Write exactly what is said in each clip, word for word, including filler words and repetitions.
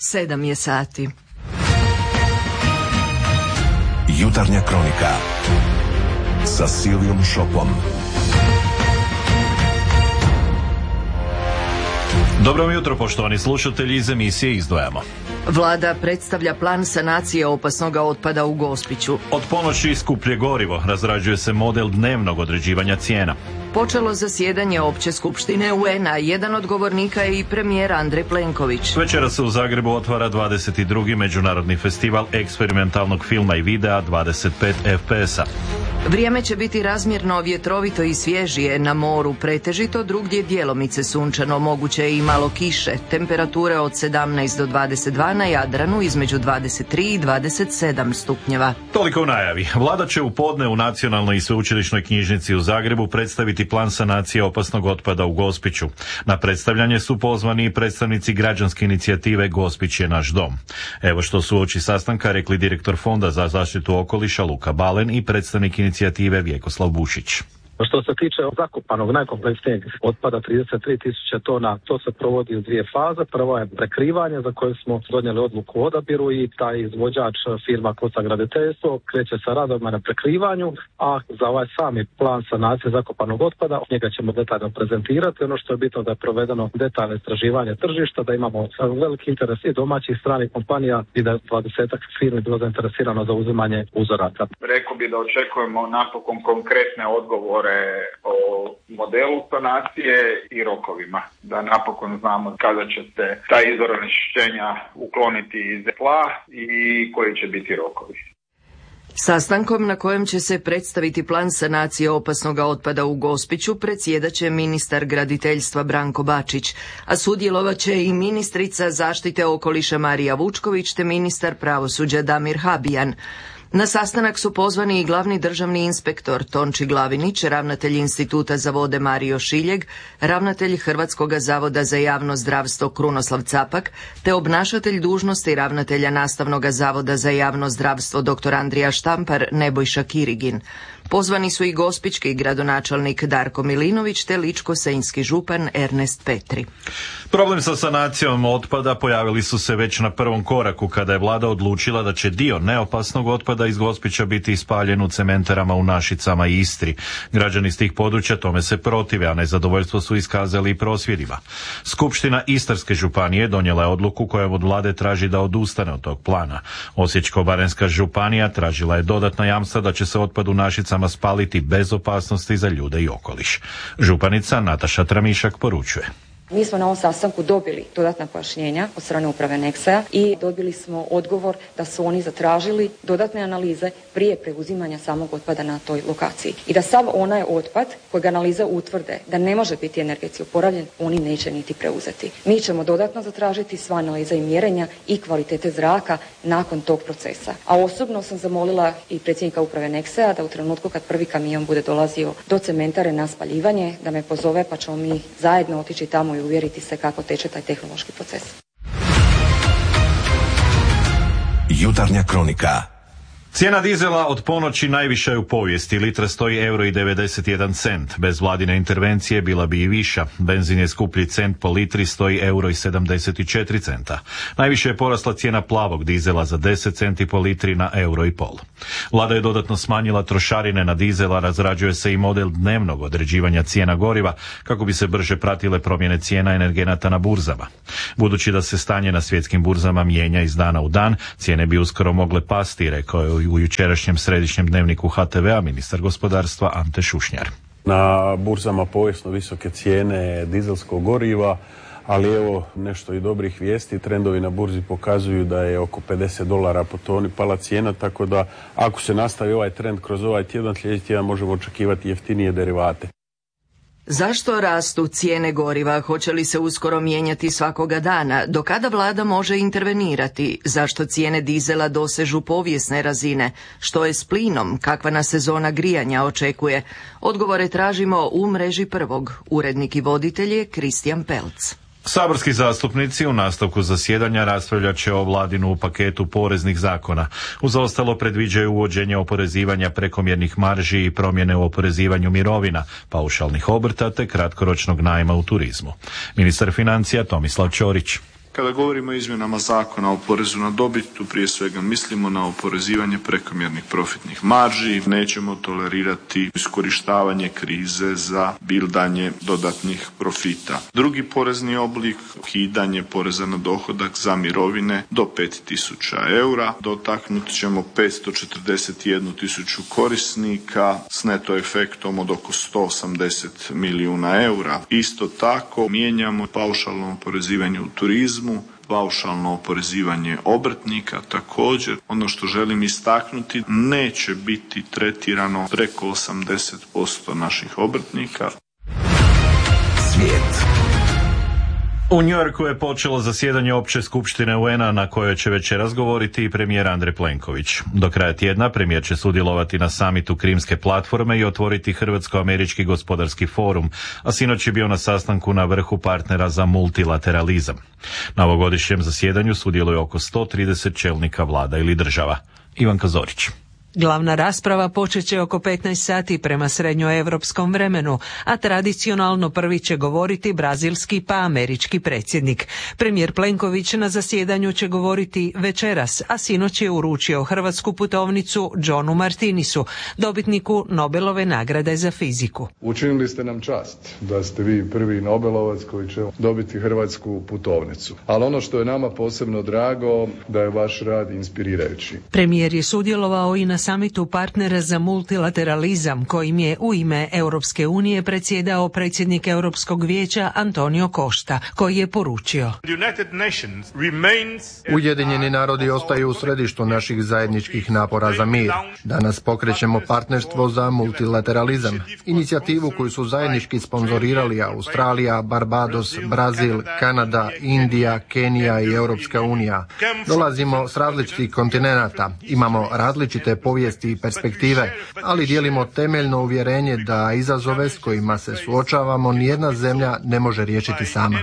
Sedam je sati. Jutarnja kronika sa Silvijom Šopom. Dobro jutro, poštovani slušatelji, iz emisije Izdvajamo. Vlada predstavlja plan sanacije opasnog otpada u Gospiću. Od ponoći skuplje gorivo, razrađuje se model dnevnog određivanja cijena. Počelo zasjedanje opće skupštine U N-a, jedan od govornika je i premijer Andrej Plenković. Večera se u Zagrebu otvara dvadeset drugi međunarodni festival eksperimentalnog filma i videa dvadeset pet F P S-a. Vrijeme će biti razmjerno vjetrovito i svježije, na moru pretežito, drugdje djelomice sunčano, moguće je i malo kiše. Temperature od sedamnaest do dvadeset dva, na Jadranu između dvadeset tri i dvadeset sedam stupnjeva. Toliko u najavi. Vlada će u podne u Nacionalnoj i sveučilišnoj knjižnici u Zagrebu predstaviti plan sanacije opasnog otpada u Gospiću. Na predstavljanje su pozvani i predstavnici građanske inicijative Gospić je naš dom. Evo što su uoči sastanka rekli direktor Fonda za zaštitu okoliša Luka Balen i predstavnik inicijative Vjekoslav Bušić. Što se tiče zakopanog najkompleksnijeg otpada trideset tri tisuće tona, to se provodi u dvije faze. Prva je prekrivanje za koje smo donijeli odluku o odabiru i taj izvođač firma Kosa graditeljstvo kreće sa radovima na prekrivanju, a za ovaj sami plan sanacije zakopanog otpada njega ćemo detaljno prezentirati. Ono što je bitno da je provedeno detaljno istraživanje tržišta, da imamo veliki interes i domaćih stranih kompanija i da je dvadesetak firmi bilo zainteresirano za uzimanje uzoraka. Rekao bi da očekujemo napokon konkretne odgovore o modelu sanacije i rokovima, da napokon znamo kada će se taj izvor onečišćenja ukloniti iz tla i koji će biti rokovi. Sastankom na kojem će se predstaviti plan sanacije opasnog otpada u Gospiću predsjedat će ministar graditeljstva Branko Bačić, a sudjelovat će i ministrica zaštite okoliša Marija Vučković te ministar pravosuđa Damir Habijan. Na sastanak su pozvani i glavni državni inspektor Tonči Glavinić, ravnatelj Instituta za vode Mario Šiljeg, ravnatelj Hrvatskog zavoda za javno zdravstvo Krunoslav Capak, te obnašatelj dužnosti ravnatelja Nastavnog zavoda za javno zdravstvo dr. Andrija Štampar Nebojša Kirigin. Pozvani su i gospićki gradonačelnik Darko Milinović te ličko-senjski župan Ernest Petri. Problem sa sanacijom otpada pojavili su se već na prvom koraku kada je vlada odlučila da će dio neopasnog otpada iz Gospića biti ispaljen u cementarama u Našicama i Istri. Građani iz tih područja tome se protive, a nezadovoljstvo su iskazali i prosvjedima. Skupština Istarske županije donijela je odluku kojom od vlade traži da odustane od tog plana. Osječko-baranjska županija tražila je dodatna jamstva da će se otpad u Našicama spaliti bez opasnosti za ljude i okoliš. Županica Nataša Tramišak poručuje. Mi smo na ovom sastanku dobili dodatna pojašnjenja od strane uprave Neksa i dobili smo odgovor da su oni zatražili dodatne analize prije preuzimanja samog otpada na toj lokaciji. I da sav onaj otpad kojeg analize utvrde da ne može biti energetski oporavljen, oni neće niti preuzeti. Mi ćemo dodatno zatražiti sva analiza i mjerenja i kvalitete zraka nakon tog procesa. A osobno sam zamolila i predsjednika uprave Neksa da u trenutku kad prvi kamion bude dolazio do cementare na spaljivanje, da me pozove pa ćemo mi zajedno otići tamo i uvjeriti se kako teče taj tehnološki proces. Jutarnja kronika. Cijena dizela od ponoći najviša je u povijesti. Litra stoji euro i devedeset jedan cent. Bez vladine intervencije bila bi i viša. Benzin je skuplji cent po litri, stoji euro i sedamdeset četiri centa. Najviše je porasla cijena plavog dizela za deset centi po litri na euro i pol. Vlada je dodatno smanjila trošarine na dizela, razrađuje se i model dnevnog određivanja cijena goriva kako bi se brže pratile promjene cijena energenata na burzama. Budući da se stanje na svjetskim burzama mijenja iz dana u dan, cijene bi uskoro mogle pasti, rekao je u jučerašnjem središnjem dnevniku H T V-a ministar gospodarstva Ante Šušnjar. Na burzama povijesno visoke cijene dizelskog goriva, ali evo nešto i dobrih vijesti. Trendovi na burzi pokazuju da je oko pedeset dolara po toni pala cijena, tako da ako se nastavi ovaj trend kroz ovaj tjedan, sljedeći tjedan možemo očekivati jeftinije derivate. Zašto rastu cijene goriva? Hoće li se uskoro mijenjati svakoga dana? Do kada vlada može intervenirati? Zašto cijene dizela dosežu povijesne razine? Što je s plinom? Kakva nas sezona grijanja očekuje? Odgovore tražimo u mreži prvog. Urednik i voditelj je Kristijan Pelc. Saborski zastupnici u nastavku zasjedanja raspravljat će o vladinu paketu poreznih zakona. Uz ostalo predviđaju uvođenje oporezivanja prekomjernih marži i promjene u oporezivanju mirovina, paušalnih obrta te kratkoročnog najma u turizmu. Ministar financija Tomislav Ćorić. Kada govorimo o izmjenama zakona o porezu na dobit, tu prije svega mislimo na oporezivanje prekomjernih profitnih marži. Nećemo tolerirati iskorištavanje krize za bildanje dodatnih profita. Drugi porezni oblik, ukidanje poreza na dohodak za mirovine do pet tisuća eura. Dotaknut ćemo petsto četrdeset jednu tisuću korisnika s neto efektom od oko sto osamdeset milijuna eura. Isto tako mijenjamo paušalno oporezivanje u turizmu, paušalno oporezivanje obrtnika. Također, ono što želim istaknuti, neće biti tretirano preko osamdeset posto naših obrtnika. Svijet. U New Yorku je počelo zasjedanje Opće skupštine U N-a na kojoj će večeras govoriti i premijer Andrej Plenković. Do kraja tjedna premijer će sudjelovati na samitu Krimske platforme i otvoriti Hrvatsko-američki gospodarski forum, a sinoć je bio na sastanku na vrhu partnera za multilateralizam. Na ovogodišnjem zasjedanju sudjeluje oko sto trideset čelnika vlada ili država. Ivanka Zorić. Glavna rasprava počet će oko petnaest sati prema srednjoevropskom vremenu, a tradicionalno prvi će govoriti brazilski pa američki predsjednik. Premijer Plenković na zasjedanju će govoriti večeras, a sinoć je uručio hrvatsku putovnicu Johnu Martinisu, dobitniku Nobelove nagrade za fiziku. Učinili ste nam čast da ste vi prvi Nobelovac koji će dobiti hrvatsku putovnicu. Ali ono što je nama posebno drago, da je vaš rad inspirirajući. Premijer je sudjelovao i na samitu partnera za multilateralizam kojim je u ime Europske unije predsjedao predsjednik Europskog vijeća Antonio Costa, koji je poručio: Ujedinjeni narodi ostaju u središtu naših zajedničkih napora za mir. Danas pokrećemo partnerstvo za multilateralizam, inicijativu koju su zajednički sponzorirali Australija, Barbados, Brazil, Kanada, Indija, Kenija i Europska unija. Dolazimo s različitih kontinenata, imamo različite povijesti i perspektive, ali dijelimo temeljno uvjerenje da izazove s kojima se suočavamo nijedna zemlja ne može riješiti sama.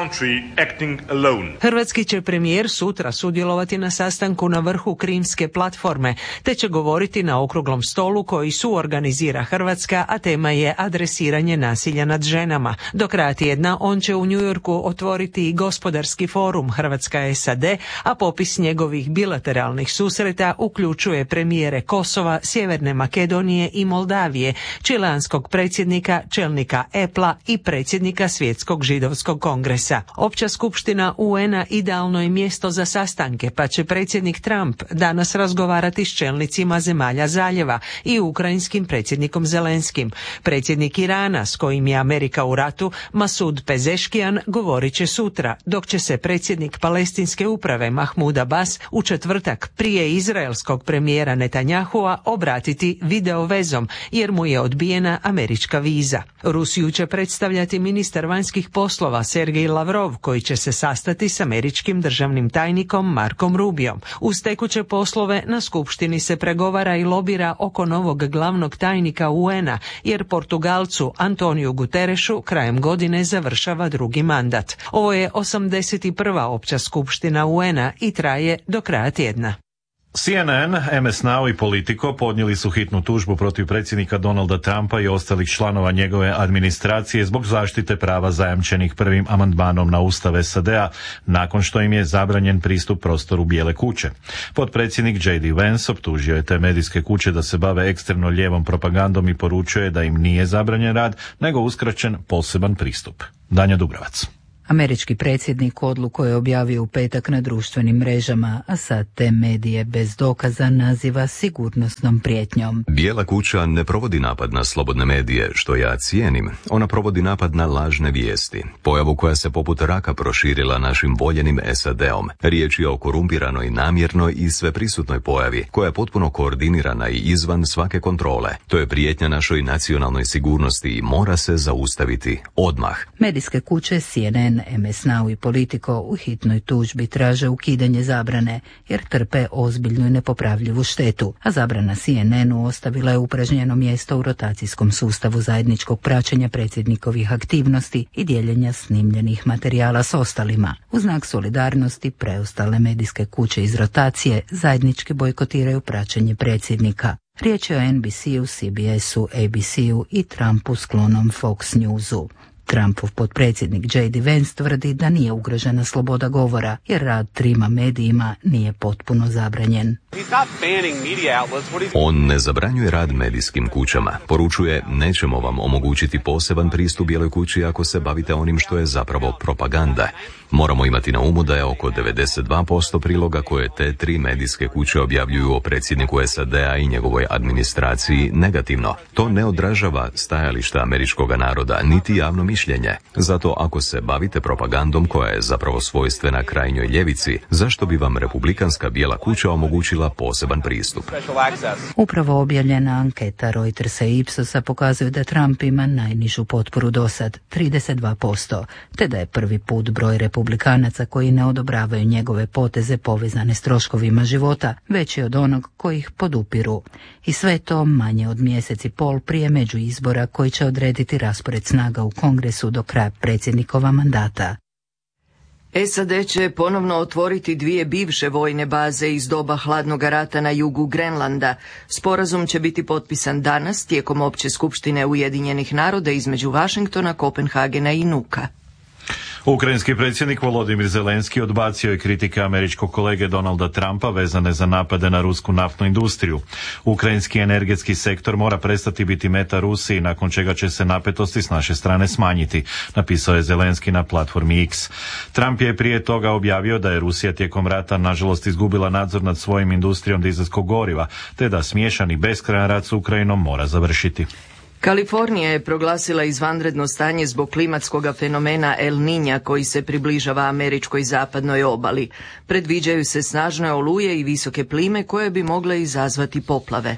Hrvatski će premijer sutra sudjelovati na sastanku na vrhu Krimske platforme, te će govoriti na okruglom stolu koji suorganizira Hrvatska, a tema je adresiranje nasilja nad ženama. Do kraja tjedna on će u New Yorku otvoriti i gospodarski forum Hrvatska-S A D, a popis njegovih bilateralnih susreta uključuje premijere Kosova, Sjeverne Makedonije i Moldavije, čileanskog predsjednika, čelnika Apple-a i predsjednika Svjetskog židovskog kongresa. Opća skupština U N-a idealno je mjesto za sastanke, pa će predsjednik Trump danas razgovarati s čelnicima zemalja zaljeva i ukrajinskim predsjednikom Zelenskim. Predsjednik Irana, s kojim je Amerika u ratu, Masud Pezeškijan, govorit će sutra, dok će se predsjednik palestinske uprave Mahmud Abbas u četvrtak prije izraelskog premijera Netanyahua obratiti video vezom, jer mu je odbijena američka viza. Rusiju će predstavljati ministar vanjskih poslova Sergej Lavrov, koji će se sastati s američkim državnim tajnikom Markom Rubiom. Uz tekuće poslove na skupštini se pregovara i lobira oko novog glavnog tajnika U N-a, jer Portugalcu Antoniju Guterešu krajem godine završava drugi mandat. Ovo je osamdeset prva opća skupština U N-a i traje do kraja tjedna. C N N, M S Now i Politico podnijeli su hitnu tužbu protiv predsjednika Donalda Trumpa i ostalih članova njegove administracije zbog zaštite prava zajamčenih prvim amandmanom na Ustav S A D-a nakon što im je zabranjen pristup prostoru Bijele kuće. Potpredsjednik J D Vance optužio je te medijske kuće da se bave ekstremno lijevom propagandom i poručuje da im nije zabranjen rad, nego uskraćen poseban pristup. Danja Dubrovac. Američki predsjednik odluku je objavio u petak na društvenim mrežama, a sad te medije bez dokaza naziva sigurnosnom prijetnjom. Bijela kuća ne provodi napad na slobodne medije, što ja cijenim. Ona provodi napad na lažne vijesti, pojavu koja se poput raka proširila našim voljenim S A D-om. Riječ je o korumpiranoj, namjernoj i sveprisutnoj pojavi, koja je potpuno koordinirana i izvan svake kontrole. To je prijetnja našoj nacionalnoj sigurnosti i mora se zaustaviti odmah. Medijske kuće C N N, M S Now i Politico u hitnoj tužbi traže ukidanje zabrane, jer trpe ozbiljnu i nepopravljivu štetu, a zabrana C N N-u ostavila je upražnjeno mjesto u rotacijskom sustavu zajedničkog praćenja predsjednikovih aktivnosti i dijeljenja snimljenih materijala s ostalima. U znak solidarnosti preostale medijske kuće iz rotacije zajednički bojkotiraju praćenje predsjednika. Riječ je o N B C-u, C B S-u, A B C-u i Trumpu sklonom Fox News-u. Trumpov potpredsjednik J D Vance tvrdi da nije ugrožena sloboda govora, jer rad trima medijima nije potpuno zabranjen. On ne zabranjuje rad medijskim kućama. Poručuje, nećemo vam omogućiti poseban pristup Bijeloj kući ako se bavite onim što je zapravo propaganda. Moramo imati na umu da je oko devedeset dva posto priloga koje te tri medijske kuće objavljuju o predsjedniku S A D-a i njegovoj administraciji negativno. To ne odražava stajališta američkog naroda, niti javno mišljenje. Zato ako se bavite propagandom koja je zapravo svojstvena krajnjoj ljevici, zašto bi vam Republikanska Bijela kuća omogućila poseban pristup? Upravo objavljena anketa Reutersa i Ipsosa pokazuje da Trump ima najnižu potporu dosad, trideset dva posto, te da je prvi put broj republikanaca koji ne odobravaju njegove poteze povezane s troškovima života veći od onog koji ih podupiru. I sve to manje od mjesec i pol prije međuizbora koji će odrediti raspored snaga u Kongresu do kraja predsjednikova mandata. S A D će ponovno otvoriti dvije bivše vojne baze iz doba hladnog rata na jugu Grenlanda. Sporazum će biti potpisan danas tijekom Opće skupštine Ujedinjenih naroda između Washingtona, Kopenhagena i Nuka. Ukrajinski predsjednik Volodimir Zelenski odbacio je kritike američkog kolege Donalda Trumpa vezane za napade na rusku naftnu industriju. Ukrajinski energetski sektor mora prestati biti meta Rusiji, nakon čega će se napetosti s naše strane smanjiti, napisao je Zelenski na platformi X. Trump je prije toga objavio da je Rusija tijekom rata nažalost izgubila nadzor nad svojim industrijom dizelskog goriva, te da smiješani beskrajan rat s Ukrajinom mora završiti. Kalifornija je proglasila izvanredno stanje zbog klimatskog fenomena El Niña koji se približava američkoj zapadnoj obali. Predviđaju se snažne oluje i visoke plime koje bi mogle izazvati poplave.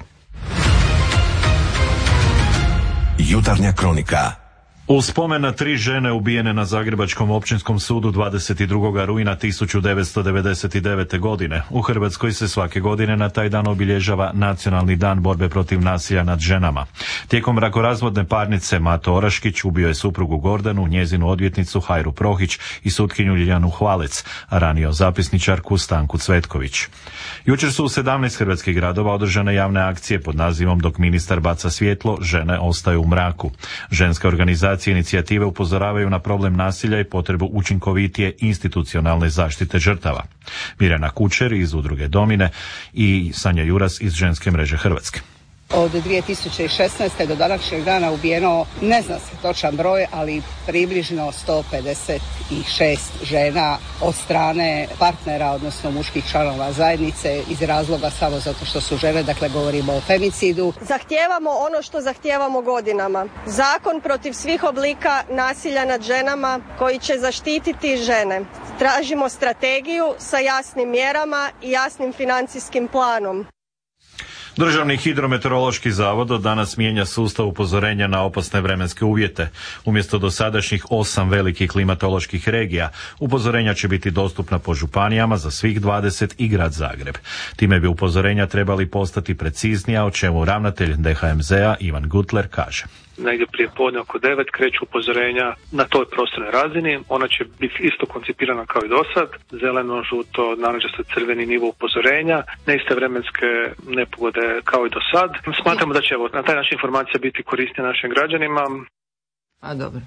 Jutarnja kronika. U spomen na tri žene ubijene na Zagrebačkom općinskom sudu dvadeset drugog rujna tisuću devetsto devedeset devete. godine. U Hrvatskoj se svake godine na taj dan obilježava Nacionalni dan borbe protiv nasilja nad ženama. Tijekom brakorazvodne parnice Mato Oraškić ubio je suprugu Gordanu, njezinu odvjetnicu Hajru Prohić i sutkinju Ljiljanu Hvalec, a ranio zapisničarku Stanku Cvetković. Jučer su u sedamnaest hrvatskih gradova održane javne akcije pod nazivom Dok ministar baca svjetlo, žene ostaju u mraku. Ženska organizacija inicijative upozoravaju na problem nasilja i potrebu učinkovitije institucionalne zaštite žrtava. Mirjana Kučer iz udruge Domine i Sanja Juras iz Ženske mreže Hrvatske. Od dvije tisuće šesnaeste. do današnjeg dana ubijeno, ne zna se točan broj, ali približno sto pedeset šest žena od strane partnera, odnosno muških članova zajednice, iz razloga samo zato što su žene, dakle govorimo o femicidu. Zahtijevamo ono što zahtijevamo godinama. Zakon protiv svih oblika nasilja nad ženama koji će zaštititi žene. Tražimo strategiju sa jasnim mjerama i jasnim financijskim planom. Državni hidrometeorološki zavod od danas mijenja sustav upozorenja na opasne vremenske uvjete. Umjesto dosadašnjih osam velikih klimatoloških regija, upozorenja će biti dostupna po županijama za svih dvadeset i grad Zagreb. Time bi upozorenja trebali postati preciznija, o čemu ravnatelj D H M Z-a Ivan Gutler kaže. Negdje prije podne oko devet kreću upozorenja na toj prostornoj razini. Ona će biti isto koncipirana kao i dosad. Zeleno, žuto, narančasto, crveni nivo upozorenja. Neiste vremenske nepogode kao i do sad. Smatramo da će evo, na taj način informacija biti korisnija našim građanima. A dobro.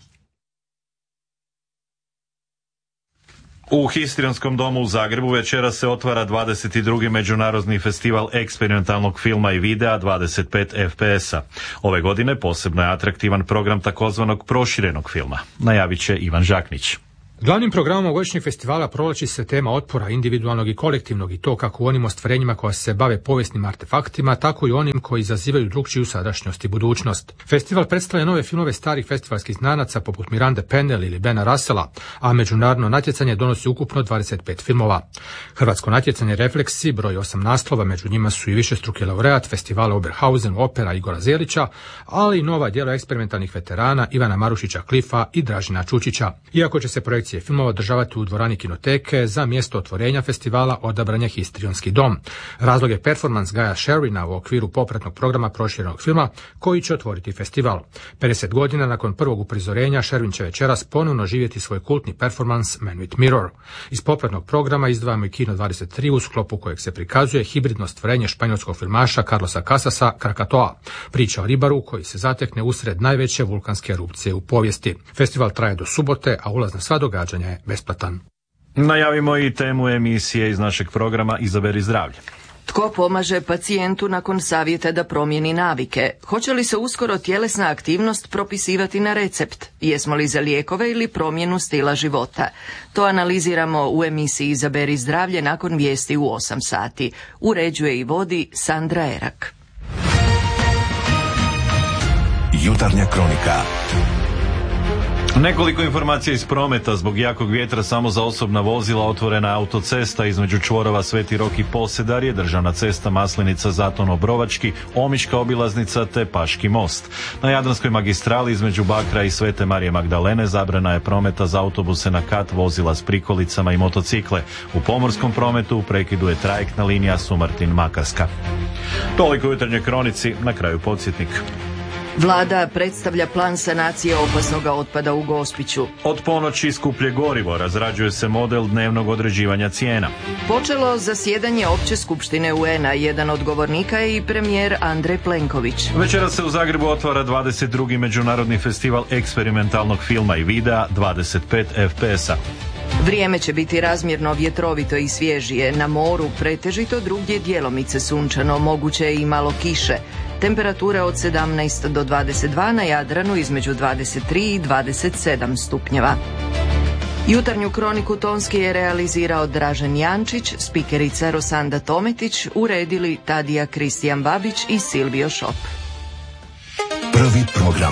U Histrionskom domu u Zagrebu večera se otvara dvadeset drugi međunarodni festival eksperimentalnog filma i videa dvadeset pet F P S-a. Ove godine posebno je atraktivan program takozvanog proširenog filma. Najavit će Ivan Žaknić. Glavnim programom ovogodišnjeg festivala provlači se tema otpora individualnog i kolektivnog, i to kako u onim ostvarenjima koja se bave povijesnim artefaktima, tako i onim koji izazivaju drukčiju sadašnjost i budućnost. Festival predstavlja nove filmove starih festivalskih znanaca poput Mirande Penel ili Bena Russella, a međunarodno natjecanje donosi ukupno dvadeset pet filmova. Hrvatsko natjecanje Refleksi broji osam naslova, među njima su i višestruki laureat festivala Oberhausen opera Igora Zelića, ali i nova djela eksperimentalnih veterana Ivana Marušića Klifa i Dražina Čučića. Iako će se projekt projekcije filmova održavati u dvorani Kinoteke, za mjesto otvorenja festivala odabran je Histrionski dom. Razlog je performans Gaja Sherwina u okviru popratnog programa proširenog filma koji će otvoriti festival. pedeset godina nakon prvog uprizorenja Sherwin će večeras ponovno živjeti svoj kultni performans Man with Mirror. Iz popratnog programa izdvajamo i Kino dvadeset tri u sklopu kojeg se prikazuje hibridno stvorenje španjolskog filmaša Carlosa Casasa Krakatoa. Priča o ribaru koji se zatekne usred najveće vulkanske erupcije u povijesti. Festival traje do subote, a ulaz na sva događanja je besplatan. Najavimo i temu emisije iz našeg programa Izaberi zdravlje. Tko pomaže pacijentu nakon savjeta da promijeni navike? Hoće li se uskoro tjelesna aktivnost propisivati na recept? Jesmo li za lijekove ili promjenu stila života? To analiziramo u emisiji Izaberi zdravlje nakon vijesti u osam sati. Uređuje i vodi Sandra Erak. Jutarnja kronika. Nekoliko informacija iz prometa. Zbog jakog vjetra samo za osobna vozila otvorena autocesta između čvorova Sveti Rok i Posedarje, državna cesta Maslinica Zaton Obrovački, Omiška obilaznica te Paški most. Na Jadranskoj magistrali između Bakra i Svete Marije Magdalene zabrana je prometa za autobuse na kat, vozila s prikolicama i motocikle. U pomorskom prometu u prekidu je trajektna linija Sumartin-Makarska. Toliko u jutarnjoj kronici, na kraju podsjetnik. Vlada predstavlja plan sanacije opasnog otpada u Gospiću. Od ponoći skuplje gorivo, razrađuje se model dnevnog određivanja cijena. Počelo zasjedanje Opće skupštine U N-a, jedan od govornika je i premijer Andrej Plenković. Večera se u Zagrebu otvara dvadeset drugi međunarodni festival eksperimentalnog filma i videa dvadeset pet F P S-a. Vrijeme će biti razmjerno vjetrovito i svježije, na moru pretežito, drugdje djelomice sunčano, moguće je i malo kiše. Temperature od sedamnaest do dvadeset dva, na Jadranu između dvadeset tri i dvadeset sedam stupnjeva. Jutarnju kroniku tonski je realizirao Dražen Jančić, spikerica Rosanda Tometić, uredili Tadija Kristijan Babić i Silvio Šop. Prvi program.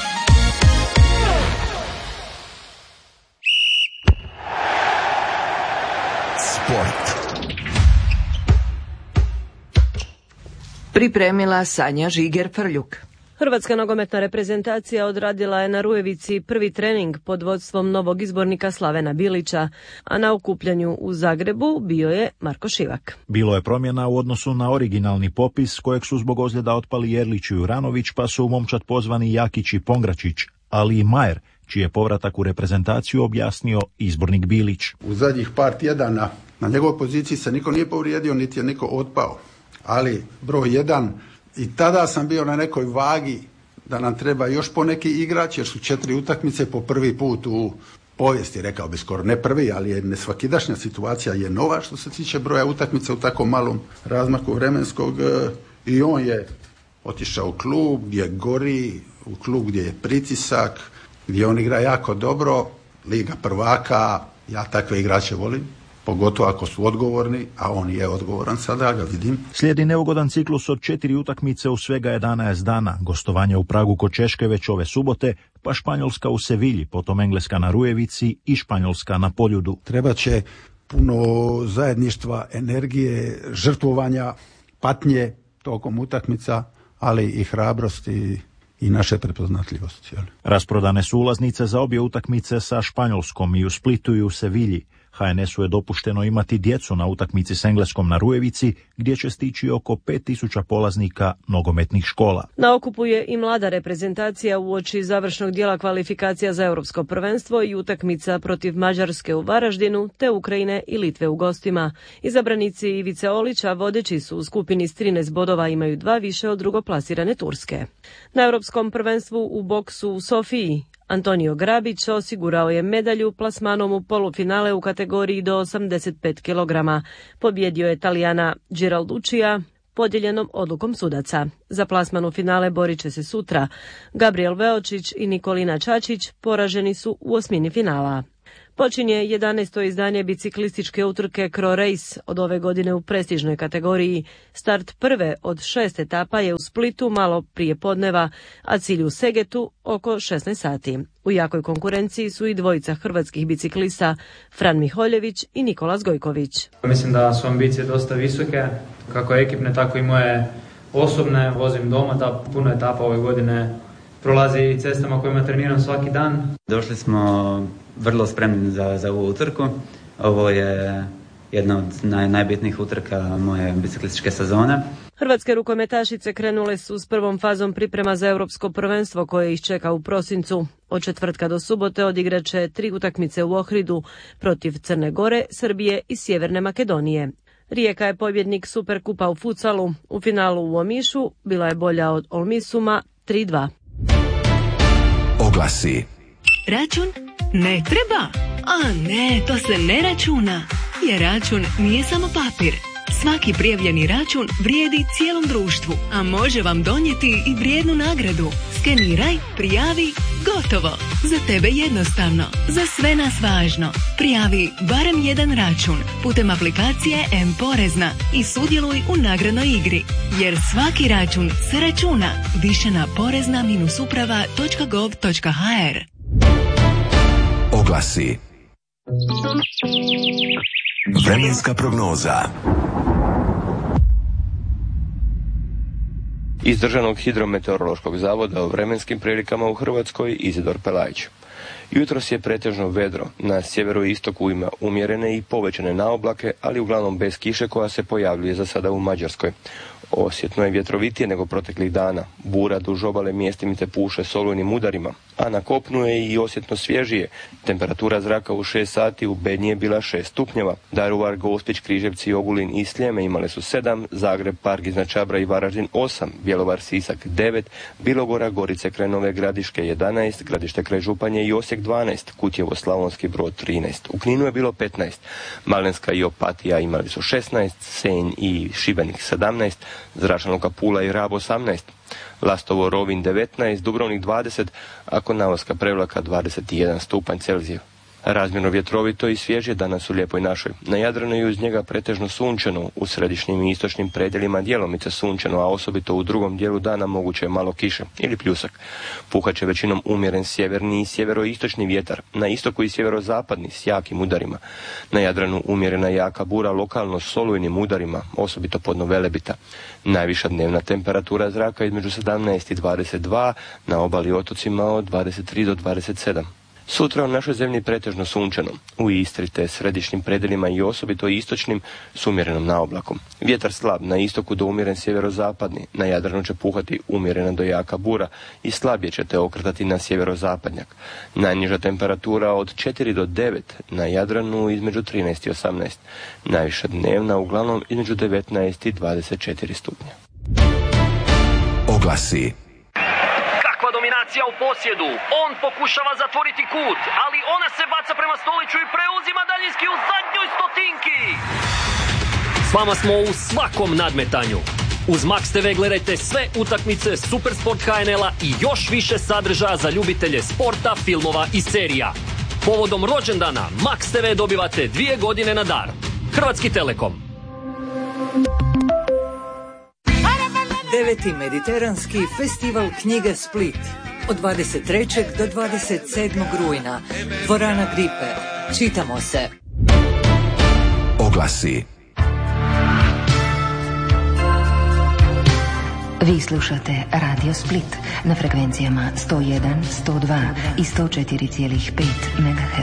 Sport. Pripremila Sanja Žiger-Frljuk. Hrvatska nogometna reprezentacija odradila je na Rujevici prvi trening pod vodstvom novog izbornika Slavena Bilića, a na okupljanju u Zagrebu bio je Marko Šivak. Bilo je promjena u odnosu na originalni popis kojeg su zbog ozljeda otpali Jerlić i Juranović, pa su u momčad pozvani Jakić i Pongračić, ali i Majer, čiji je povratak u reprezentaciju objasnio izbornik Bilić. U zadnjih par tjedana na njegovoj poziciji se niko nije povrijedio, niti je niko otpao. Ali broj jedan, i tada sam bio na nekoj vagi da nam treba još poneki igrač, jer su četiri utakmice po prvi put u povijesti, rekao bi skoro ne prvi, ali je nesvakidašnja situacija je nova što se tiče broja utakmica u tako malom razmaku vremenskog, i on je otišao u klub gdje gori, u klub gdje je pritisak, gdje on igra jako dobro, Liga prvaka, ja takve igrače volim. Pogotovo ako su odgovorni, a on je odgovoran sada, ga vidim. Slijedi neugodan ciklus od četiri utakmice u svega jedanaest dana, gostovanje u Pragu kod Češke već ove subote, pa Španjolska u Sevilji, potom Engleska na Rujevici i Španjolska na Poljudu. Treba će puno zajedništva, energije, žrtvovanja, patnje tokom utakmica, ali i hrabrosti i naše prepoznatljivosti. Rasprodane su ulaznice za obje utakmice sa Španjolskom i u Splitu i u Sevilji. H N S-u je dopušteno imati djecu na utakmici s Engleskom na Rujevici, gdje će stići oko pet tisuća polaznika nogometnih škola. Na okupu je i mlada reprezentacija uoči završnog dijela kvalifikacija za europsko prvenstvo i utakmica protiv Mađarske u Varaždinu, te Ukrajine i Litve u gostima. Izabranici Ivice Olića vodeći su u skupini s trinaest bodova, imaju dva više od drugoplasirane Turske. Na europskom prvenstvu u boksu u Sofiji Antonio Grabić osigurao je medalju plasmanom u polufinale u kategoriji do osamdeset pet kilograma. Pobjedio je Talijana Giralduccija podijeljenom odlukom sudaca. Za plasman u finale borit će se sutra. Gabriel Veočić i Nikolina Čačić poraženi su u osmini finala. Počinje jedanaesto izdanje biciklističke utrke Cro Race od ove godine u prestižnoj kategoriji. Start prve od šest etapa je u Splitu malo prije podneva, a cilj u Segetu oko šesnaest sati. U jakoj konkurenciji su i dvojica hrvatskih biciklista Fran Miholjević i Nikola Zgojković. Mislim da su ambicije dosta visoke, kako ekipne, tako i moje osobne. Vozim doma, da puno etapa ove godine prolazi cestama kojima treniram svaki dan. Došli smo vrlo spremni za, za ovu utrku. Ovo je jedna od naj, najbitnijih utrka moje biciklističke sezone. Hrvatske rukometašice krenule su s prvom fazom priprema za europsko prvenstvo koje ih čeka u prosincu. Od četvrtka do subote odigraće tri utakmice u Ohridu protiv Crne Gore, Srbije i Sjeverne Makedonije. Rijeka je pobjednik Superkupa u futsalu. U finalu u Omišu bila je bolja od Olmisuma tri dva. Oglasi. Račun ne treba. A ne, to se ne računa. Jer račun nije samo papir. Svaki prijavljeni račun vrijedi cijelom društvu, a može vam donijeti i vrijednu nagradu. Skeniraj, prijavi, gotovo. Za tebe jednostavno, za sve nas važno. Prijavi barem jedan račun putem aplikacije M-Porezna i sudjeluj u nagradnoj igri. Jer svaki račun se računa. Više na porezna uprava točka gov točka ha er. Oglasi. Vremenska prognoza. Iz Državnog hidrometeorološkog zavoda o vremenskim prilikama u Hrvatskoj Izidor Pelajić. Jutros je pretežno vedro, na sjeveru i istoku ima umjerene i povećane naoblake, ali uglavnom bez kiše koja se pojavljuje za sada u Mađarskoj. Osjetno je vjetrovitije nego proteklih dana. Bura duž obale mjestimice puše s olujnim udarima, a na kopnu je i osjetno svježije. Temperatura zraka u šest sati u Bednji je bila šest stupnjeva. Daruvar, Gospić, Križevci, Ogulin i Sljeme imale su sedam, Zagreb, Park iznad Čabra i Varaždin osam, Bjelovar, Sisak devet, Bilogora, Gorice kraj Nove Gradiške jedanaest, Gradište kraj Županje i Osijek dvanaest, Kutjevo, Slavonski Brod trinaest. U Kninu je bilo petnaest, Malenska i Opatija imali su šesnaest, Senj i Šibenik sedamnaest, Zračna luka Pula i Rab osamnaest, Lastovo, Rovinj devetnaest, Dubrovnik dvadeset, a kod Navlaka Prevlaka dvadeset jedan stupanj Celzija. Razmjerno vjetrovito i svježe danas u Lijepoj našoj. Na Jadranu i uz njega pretežno sunčano, u središnjim i istočnim predjelima djelomice sunčano, a osobito u drugom dijelu dana moguće je malo kiše ili pljusak. Puhat će većinom umjeren sjeverni i sjeveroistočni vjetar, na istoku i sjeverozapadni s jakim udarima. Na Jadranu umjerena jaka bura lokalno s olujnim udarima, osobito podno Velebita. Najviša dnevna temperatura zraka između sedamnaest i dvadeset dva, na obali otocima od dvadeset tri do dvadeset sedam. Sutra u našoj zemlji pretežno sunčano, u Istri te središnjim predjelima i osobito istočnim s umjerenom naoblakom. Vjetar slab, na istoku do umjeren sjeverozapadni, na Jadranu će puhati umjerena do jaka bura i slabije će te okretati na sjeverozapadnjak. Najniža temperatura od četiri do devet, na Jadranu između trinaest i osamnaest. Najviša dnevna uglavnom između devetnaest i dvadeset četiri stupnja. Oglasi. Dominacija u posjedu, on pokušava zatvoriti kut, ali ona se baca prema Stoliću i preuzima daljinski u zadnjoj stotinki. S vama smo u svakom nadmetanju. Uz Max te ve gledajte sve utakmice Supersport ha en el-a i još više sadržaja za ljubitelje sporta, filmova i serija. Povodom rođendana Max te ve dobivate dvije godine na dar. Hrvatski Telekom. Deveti Mediteranski festival knjige Split od dvadeset trećeg do dvadeset sedmog rujna. Dvorana Gripe. Čitamo se. Oglasi. Vi slušate Radio Split na frekvencijama sto jedan, sto dva i sto četiri zarez pet megaherca.